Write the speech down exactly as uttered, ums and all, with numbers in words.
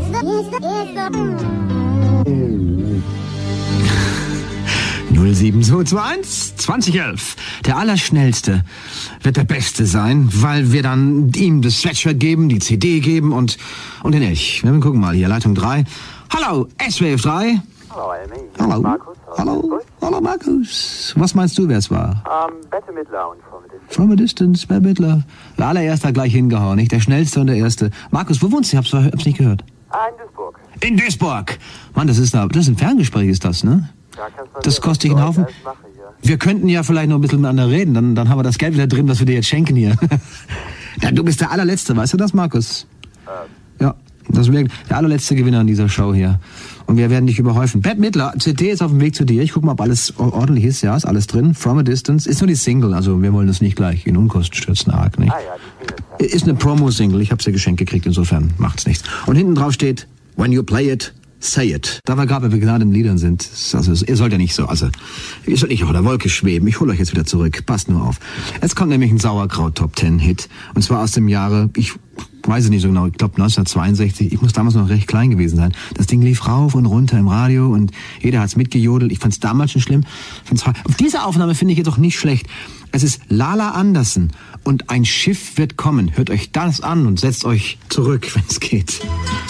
null sieben zwei zwei eins zwanzig elf. Der Allerschnellste wird der Beste sein, weil wir dann ihm das Sweatshirt geben, die C D geben und, und den Elch. Wir gucken mal hier, Leitung drei. Hallo, S W F drei. Hallo, Amy. Hallo. Markus. Hallo. Hallo, Markus. Was meinst du, wer es war? Ähm, Bette Midler und From a Distance. From a Distance, Bette Midler. Der allererste hat gleich hingehauen, nicht? Der Schnellste und der Erste. Markus, wo wohnst du? Ich hab's, hab's nicht gehört. Ah, in Duisburg. In Duisburg. Mann, das ist, eine, das ist ein Ferngespräch, ist das, ne? Ja, kannst du Das sehen, kostet dich was einen ich Haufen. alles mache hier. Wir könnten ja vielleicht noch ein bisschen miteinander reden, dann, dann haben wir das Geld wieder drin, was wir dir jetzt schenken hier. Ja, du bist der allerletzte, weißt du das, Markus? Ähm. Ja, das ist der allerletzte Gewinner in dieser Show hier. Und wir werden dich überhäufen. Bette Midler, C D ist auf dem Weg zu dir. Ich guck mal, ob alles ordentlich ist. Ja, ist alles drin. From a Distance. Ist nur die Single, also wir wollen das nicht gleich in Unkosten stürzen, arg, nicht? Ah ja, die Single. Ja. Ist eine Promo-Single. Ich habe sie geschenkt gekriegt, insofern macht's nichts. Und hinten drauf steht, when you play it, say it. Da wir gerade bei begnaden Liedern sind, also ihr sollt ja nicht so, also ihr sollt nicht auf der Wolke schweben. Ich hole euch jetzt wieder zurück. Passt nur auf. Es kommt nämlich ein Sauerkraut-Top-Ten-Hit. Und zwar aus dem Jahre, ich weiß es nicht so genau, ich glaube neunzehnhundertzweiundsechzig. Ich muss damals noch recht klein gewesen sein. Das Ding lief rauf und runter im Radio und jeder hat's mitgejodelt. Ich fand's damals schon schlimm. Find's, auf diese Aufnahme finde ich jetzt auch nicht schlecht. Es ist Lala Anderson und ein Schiff wird kommen. Hört euch das an und setzt euch zurück, wenn es geht.